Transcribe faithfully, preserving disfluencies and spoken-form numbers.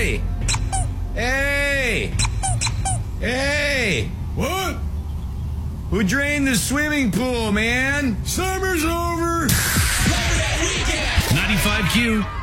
Hey! Hey! Hey! What? Who drained the swimming pool, man? Summer's over. ninety-five Q.